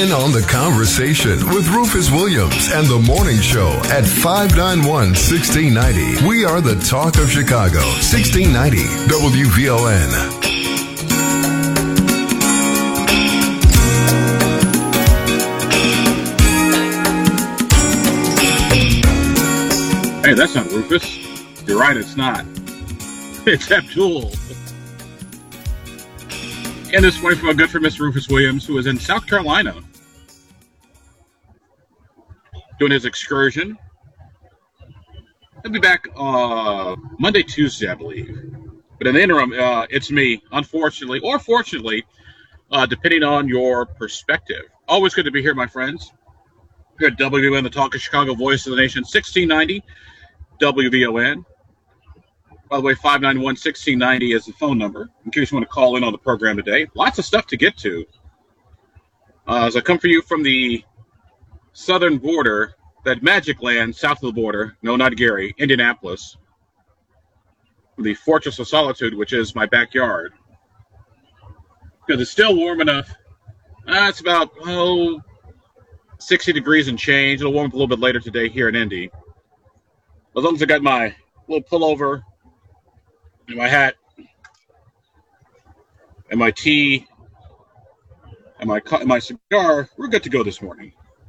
in on the conversation with Rufus Williams and the Morning Show at 591-1690. We are the talk of Chicago. 1690 WVON. Hey, that's not Rufus. You're right, it's not. It's Abdul. And this morning from a good friend, Mr. Rufus Williams, who is in South Carolina doing his excursion. He'll be back Monday, Tuesday, I believe. But in the interim, it's me, unfortunately, or fortunately, depending on your perspective. Always good to be here, my friends. Here at WVON, the Talk of Chicago, Voice of the Nation, 1690 WVON. By the way, 591-1690 is the phone number, in case you want to call in on the program today. Lots of stuff to get to. As I come for you from the southern border, that magic land south of the border, no, not Gary, Indianapolis, the Fortress of Solitude, which is my backyard. Because it's still warm enough. It's about, 60 degrees and change. It'll warm up a little bit later today here in Indy. As long as I got my little pullover, and my hat, and my tea, and my cigar, we're good to go this morning.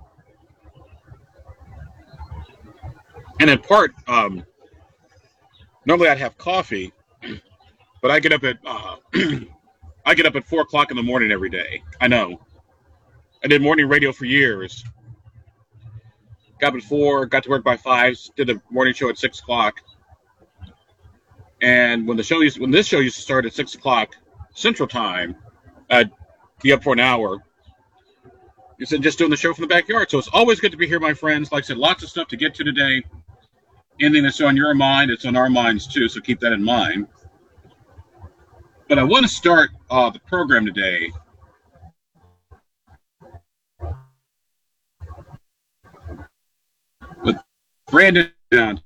And in part, normally I'd have coffee, but I get up at 4:00 in the morning every day. I know. I did morning radio for years. Got up at 4, got to work by 5, did a morning show at 6 o'clock. And when this show used to start at 6 o'clock Central Time, I'd be up for an hour. You said just doing the show from the backyard. So it's always good to be here, my friends. Like I said, lots of stuff to get to today. Anything that's on your mind, it's on our minds too. So keep that in mind. But I want to start the program today with Brandon Johnson,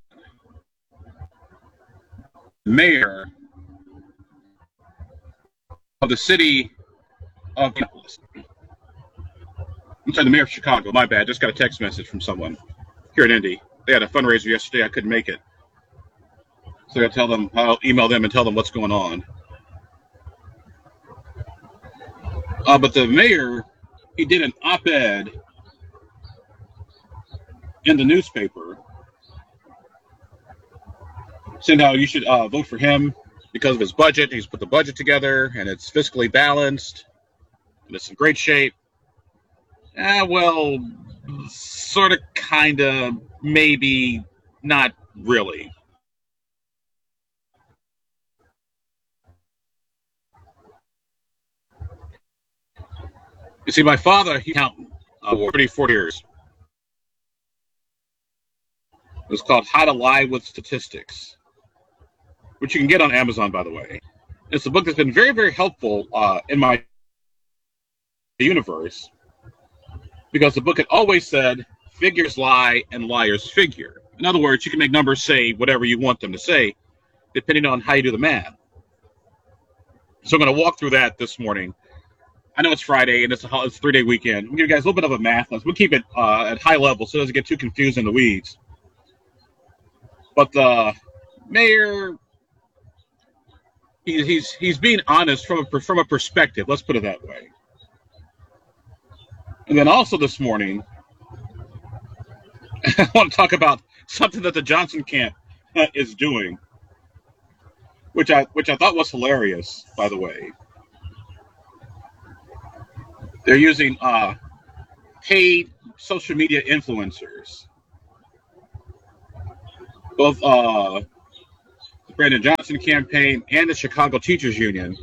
mayor of the city of Indianapolis. I'm sorry, the mayor of Chicago. My bad. Just got a text message from someone here in Indy. They had a fundraiser yesterday. I couldn't make it. So I got to I'll email them and tell them what's going on. But the mayor, he did an op-ed in the newspaper saying how you should vote for him because of his budget. He's put the budget together, and it's fiscally balanced, and it's in great shape. Well, sort of, kind of, maybe, not really. You see, my father, he accountant for 34 years. It was called How to Lie with Statistics, which you can get on Amazon, by the way. It's a book that's been very, very helpful in my universe, because the book had always said, figures lie and liars figure. In other words, you can make numbers say whatever you want them to say, depending on how you do the math. So I'm going to walk through that this morning. I know it's Friday, and it's a 3-day weekend. We'll give you guys a little bit of a math lesson. We'll keep it at high level so it doesn't get too confused in the weeds. But the mayor, he's being honest from a perspective. Let's put it that way. And then also this morning, I want to talk about something that the Johnson camp is doing, which I thought was hilarious, by the way. They're using paid social media influencers. Both the Brandon Johnson campaign and the Chicago Teachers Union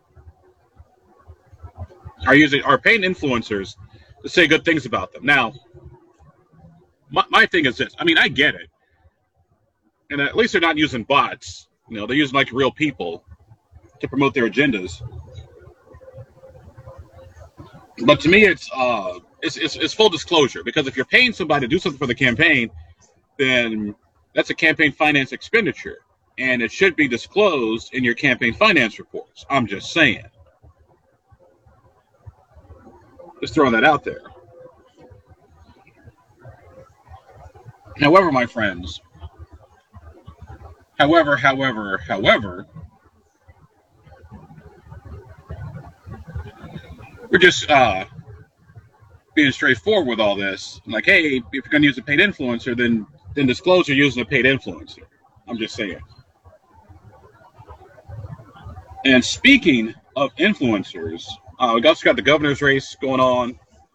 are paying influencers to say good things about them. Now, my thing is this. I mean, I get it. And at least they're not using bots. They're using like real people to promote their agendas. But to me, it's full disclosure, because if you're paying somebody to do something for the campaign, then that's a campaign finance expenditure, and it should be disclosed in your campaign finance reports. I'm just saying. Just throwing that out there. However, my friends, however, we're just being straightforward with all this. Like, hey, if you're going to use a paid influencer, then disclose you're using a paid influencer. I'm just saying. And speaking of influencers, we also got the governor's race going on.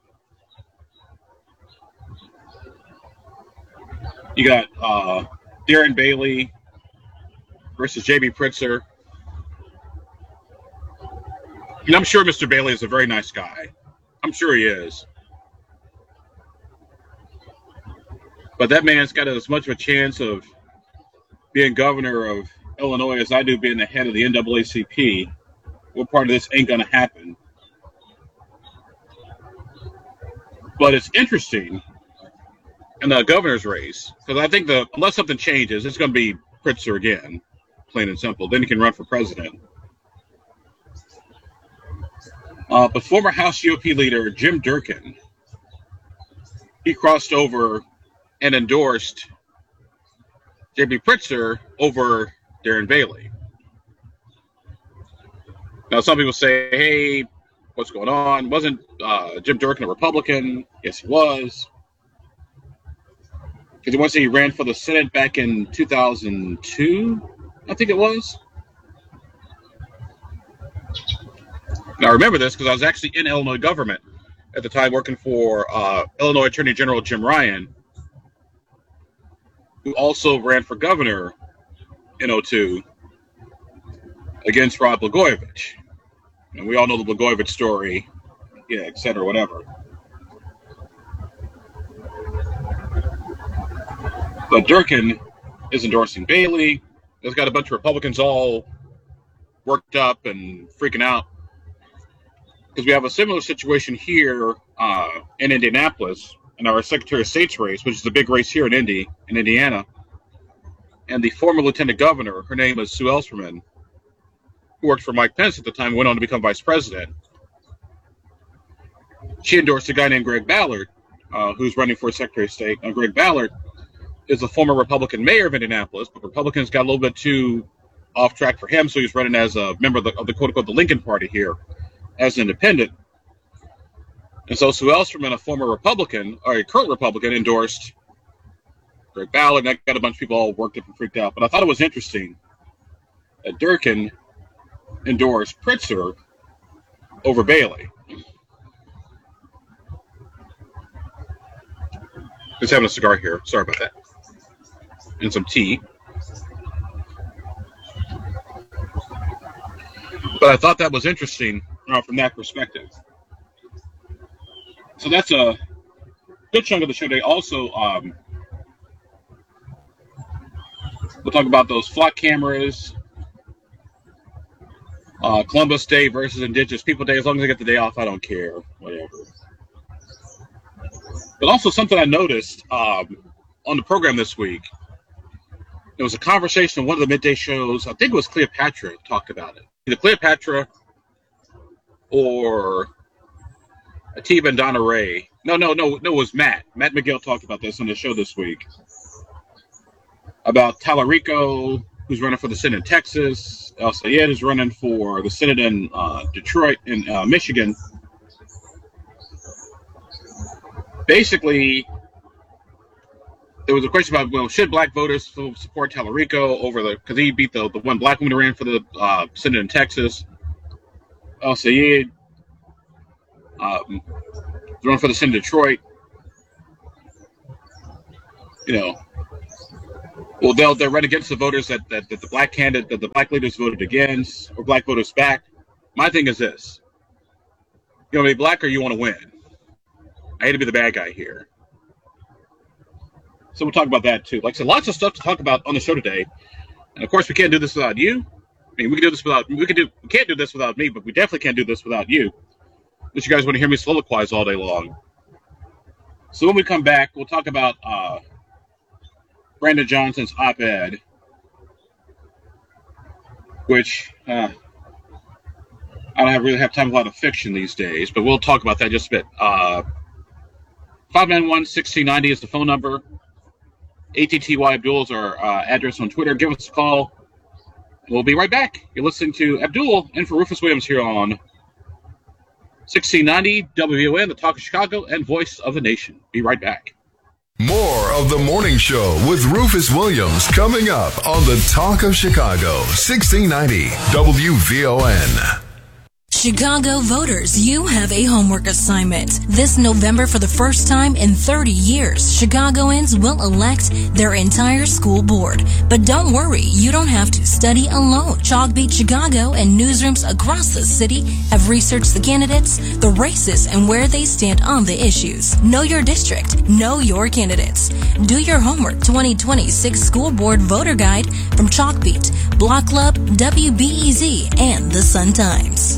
You got Darren Bailey versus J.B. Pritzker. And I'm sure Mr. Bailey is a very nice guy. I'm sure he is. But that man's got as much of a chance of being governor of Illinois as I do being the head of the NAACP. What part of this ain't going to happen? But it's interesting in the governor's race, because I think unless something changes, it's going to be Pritzker again, plain and simple. Then he can run for president. But former House GOP leader Jim Durkin, he crossed over and endorsed J.B. Pritzker over Darren Bailey. Now, some people say, hey, what's going on? Wasn't Jim Durkin a Republican? Yes, he was. Because once he ran for the Senate back in 2002, I think it was. Now, I remember this because I was actually in Illinois government at the time working for Illinois Attorney General Jim Ryan, who also ran for governor in 2002 against Rod Blagojevich. And we all know the Blagojevich story, et cetera, whatever. But Durkin is endorsing Bailey. There's got a bunch of Republicans all worked up and freaking out. Because we have a similar situation here in Indianapolis in our Secretary of State's race, which is the big race here in Indiana. And the former lieutenant governor, her name is Sue Ellspermann, who worked for Mike Pence at the time, went on to become vice president. She endorsed a guy named Greg Ballard, who's running for Secretary of State. Now, Greg Ballard is a former Republican mayor of Indianapolis, but Republicans got a little bit too off track for him, so he's running as a member of the quote-unquote the Lincoln Party here as an independent. And so Sue Ellspermann, a former Republican, or a current Republican, endorsed Greg Ballard, and that got a bunch of people all worked up and freaked out. But I thought it was interesting that Durkin endorsed Pritzker over Bailey. Just having a cigar here. Sorry about that. And some tea. But I thought that was interesting from that perspective. So that's a good chunk of the show today. Also, we'll talk about those flock cameras, Columbus Day versus Indigenous People Day. As long as I get the day off, I don't care. Whatever. But also something I noticed on the program this week, there was a conversation on one of the midday shows. I think it was Cleopatra talked about it. Either Cleopatra or Atiba and Donna Ray. No, it was Matt. Matt McGill talked about this on the show this week. About Tallarico, who's running for the Senate in Texas. El Sayed is running for the Senate in Detroit, in Michigan. Basically, there was a question about, well, should black voters support Tallarico because he beat the one black woman who ran for the Senate in Texas. El Sayed running for the Senate in Detroit. Well, they'll run against the voters that the black candidate, that the black leaders voted against, or black voters backed. My thing is this: you want to be black or you want to win? I hate to be the bad guy here. So we'll talk about that too. Like I said, lots of stuff to talk about on the show today. And of course, we can't do this without you. I mean, we can't do this without me, but we definitely can't do this without you. Unless you guys want to hear me soliloquize all day long. So when we come back, we'll talk about Brandon Johnson's op-ed, which I don't really have time for a lot of fiction these days, but we'll talk about that just a bit. 591-1690 is the phone number. ATTY Abdul is our address on Twitter. Give us a call. We'll be right back. You're listening to Abdul and for Rufus Williams here on 1690 WVON, the Talk of Chicago and Voice of the Nation. Be right back. More of the morning show with Rufus Williams coming up on the Talk of Chicago, 1690 WVON. Chicago voters, you have a homework assignment. This November, for the first time in 30 years, Chicagoans will elect their entire school board. But don't worry, you don't have to study alone. Chalkbeat Chicago and newsrooms across the city have researched the candidates, the races, and where they stand on the issues. Know your district. Know your candidates. Do your homework 2026 School Board Voter Guide from Chalkbeat, Block Club, WBEZ, and the Sun-Times.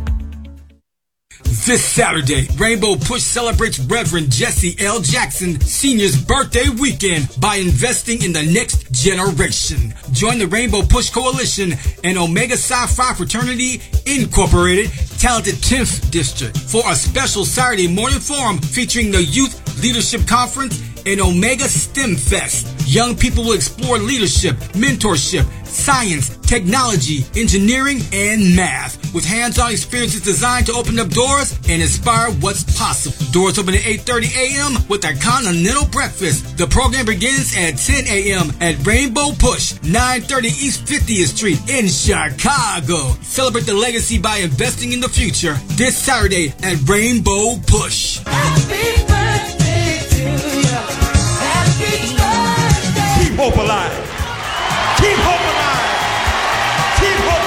This Saturday, Rainbow Push celebrates Reverend Jesse L. Jackson Sr.'s birthday weekend by investing in the next generation. Join the Rainbow Push Coalition and Omega Psi Phi Fraternity Incorporated Talented 10th District for a special Saturday morning forum featuring the Youth Leadership Conference and Omega STEM Fest. Young people will explore leadership, mentorship, science, technology, engineering, and math with hands-on experiences designed to open up doors and inspire what's possible. Doors open at 8:30 a.m. with a continental breakfast. The program begins at 10 a.m. at Rainbow Push, 930 East 50th Street in Chicago. Celebrate the legacy by investing in the future this Saturday at Rainbow Push. Happy birthday to you. Happy birthday. Keep hope alive. Keep hope alive. Keep hope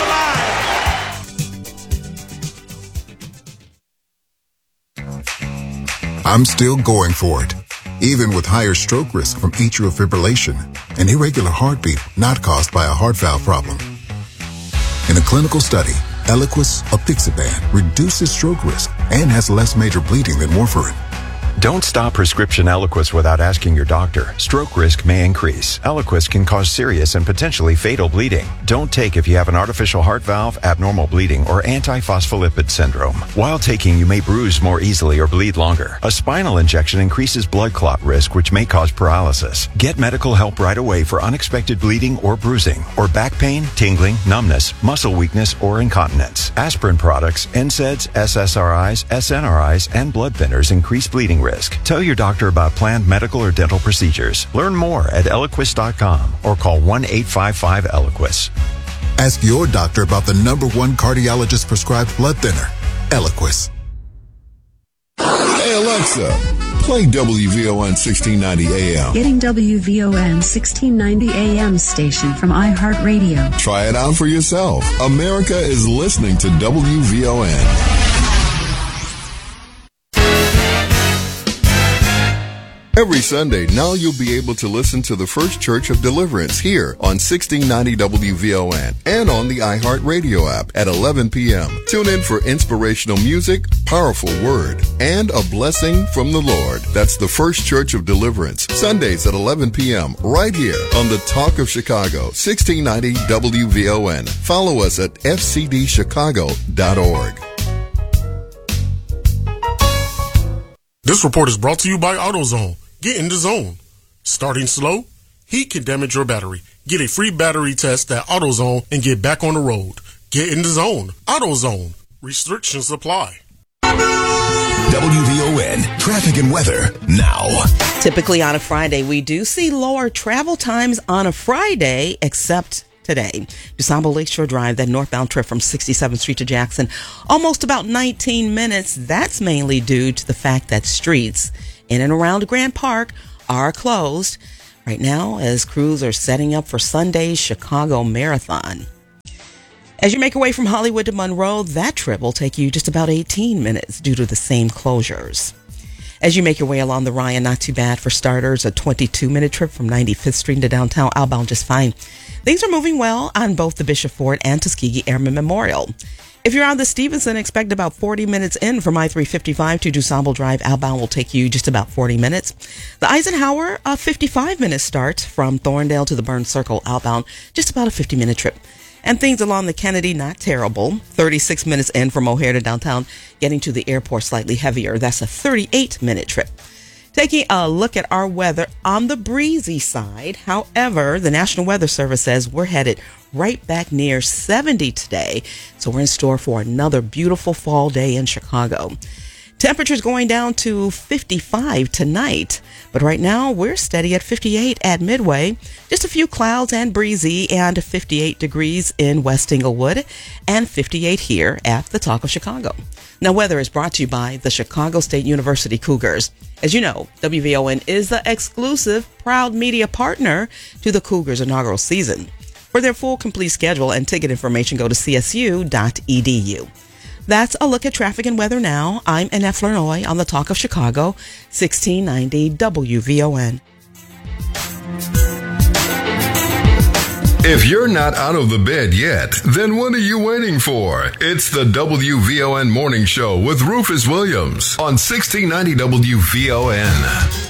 alive. I'm still going for it, even with higher stroke risk from atrial fibrillation, an irregular heartbeat not caused by a heart valve problem. In a clinical study, Eliquis apixaban reduces stroke risk and has less major bleeding than warfarin. Don't stop prescription Eliquis without asking your doctor. Stroke risk may increase. Eliquis can cause serious and potentially fatal bleeding. Don't take if you have an artificial heart valve, abnormal bleeding, or antiphospholipid syndrome. While taking, you may bruise more easily or bleed longer. A spinal injection increases blood clot risk, which may cause paralysis. Get medical help right away for unexpected bleeding or bruising, or back pain, tingling, numbness, muscle weakness, or incontinence. Aspirin products, NSAIDs, SSRIs, SNRIs, and blood thinners increase bleeding risk. Tell your doctor about planned medical or dental procedures. Learn more at Eliquis.com or call 1-855-ELIQUIS. Ask your doctor about the #1 cardiologist prescribed blood thinner, Eliquis. Hey Alexa, play WVON 1690 AM. Getting WVON 1690 AM station from iHeartRadio. Try it out for yourself. America is listening to WVON. Every Sunday, now you'll be able to listen to the First Church of Deliverance here on 1690 WVON and on the iHeartRadio app at 11 p.m. Tune in for inspirational music, powerful word, and a blessing from the Lord. That's the First Church of Deliverance, Sundays at 11 p.m. right here on the Talk of Chicago, 1690 WVON. Follow us at fcdchicago.org. This report is brought to you by AutoZone. Get in the zone. Starting slow? Heat can damage your battery. Get a free battery test at AutoZone and get back on the road. Get in the zone. AutoZone. Restrictions apply. WVON traffic and weather now. Typically on a Friday, we do see lower travel times on a Friday, except today. DuSable Lakeshore Drive, that northbound trip from 67th Street to Jackson, almost about 19 minutes. That's mainly due to the fact that streets in and around Grant Park are closed right now as crews are setting up for Sunday's Chicago Marathon. As you make your way from Hollywood to Monroe, that trip will take you just about 18 minutes due to the same closures. As you make your way along the Ryan, not too bad for starters. A 22-minute trip from 95th Street to downtown, outbound just fine. Things are moving well on both the Bishop Ford and Tuskegee Airmen Memorial. If you're on the Stevenson, expect about 40 minutes in from I-355 to DuSable Drive. Outbound will take you just about 40 minutes. The Eisenhower, a 55-minute start from Thorndale to the Burns Circle. Outbound, just about a 50-minute trip. And things along the Kennedy, not terrible. 36 minutes in from O'Hare to downtown. Getting to the airport slightly heavier. That's a 38-minute trip. Taking a look at our weather on the breezy side. However, the National Weather Service says we're headed right back near 70 today. So we're in store for another beautiful fall day in Chicago. Temperatures going down to 55 tonight, but right now we're steady at 58 at Midway. Just a few clouds and breezy, and 58 degrees in West Englewood and 58 here at the Talk of Chicago. Now, weather is brought to you by the Chicago State University Cougars. As you know, WVON is the exclusive proud media partner to the Cougars inaugural season. For their full complete schedule and ticket information, go to csu.edu. That's a look at traffic and weather now. I'm Annette Flournoy on the Talk of Chicago, 1690 WVON. If you're not out of the bed yet, then what are you waiting for? It's the WVON Morning Show with Rufus Williams on 1690 WVON.